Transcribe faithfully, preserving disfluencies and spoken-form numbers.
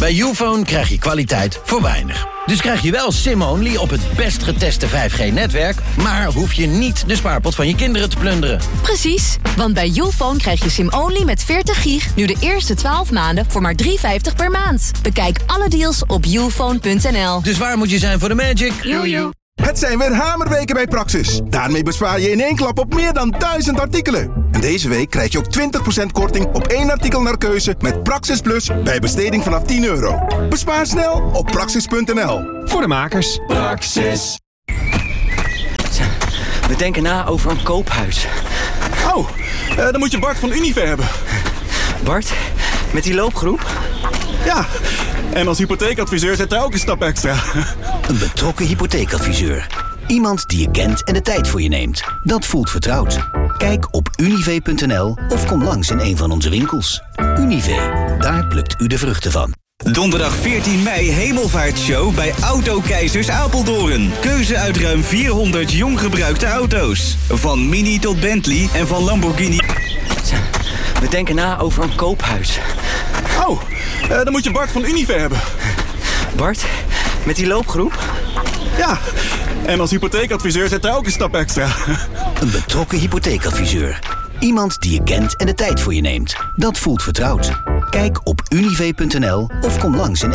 Bij Youfone krijg je kwaliteit voor weinig. Dus krijg je wel SIM-only op het best geteste vijf G-netwerk... maar hoef je niet de spaarpot van je kinderen te plunderen. Precies, want bij Youfone krijg je SIM-only met veertig gig... nu de eerste twaalf maanden voor maar drie vijftig per maand. Bekijk alle deals op youfone punt n l. Dus waar moet je zijn voor de magic? Jojo. Het zijn weer hamerweken bij Praxis. Daarmee bespaar je in één klap op meer dan duizend artikelen. En deze week krijg je ook twintig procent korting op één artikel naar keuze... met Praxis Plus bij besteding vanaf tien euro. Bespaar snel op praxis punt n l. Voor de makers. Praxis. We denken na over een koophuis. Oh, uh, dan moet je Bart van Unive hebben. Bart, met die loopgroep? Ja, en als hypotheekadviseur zet hij ook een stap extra. Een betrokken hypotheekadviseur. Iemand die je kent en de tijd voor je neemt. Dat voelt vertrouwd. Kijk op unive punt n l of kom langs in een van onze winkels. Unive, daar plukt u de vruchten van. Donderdag veertien mei Hemelvaartshow bij Autokeizers Apeldoorn. Keuze uit ruim vierhonderd jong gebruikte auto's. Van Mini tot Bentley en van Lamborghini. We denken na over een koophuis. Oh, uh, dan moet je Bart van Unive hebben. Bart, met die loopgroep? Ja, en als hypotheekadviseur zet hij ook een stap extra. Een betrokken hypotheekadviseur. Iemand die je kent en de tijd voor je neemt. Dat voelt vertrouwd. Kijk op unive punt n l of kom langs in